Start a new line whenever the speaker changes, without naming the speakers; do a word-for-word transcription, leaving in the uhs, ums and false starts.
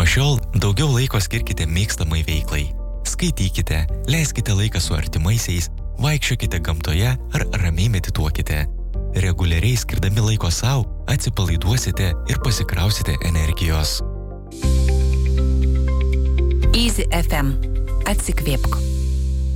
šiol daugiau laiko skirkite mėgstamai veiklai. Skaitykite, leiskite laiką su artimaisiais, vaikščiokite gamtoje ar ramiai medituokite. Reguliariai skirdami laiko sau, atsipalaiduosite ir pasikrausite energijos.
Easy F M. Atsikvėpk.